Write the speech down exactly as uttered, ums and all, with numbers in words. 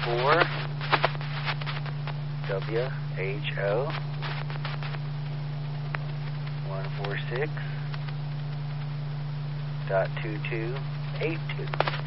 four W H O one four six dot two two eight two.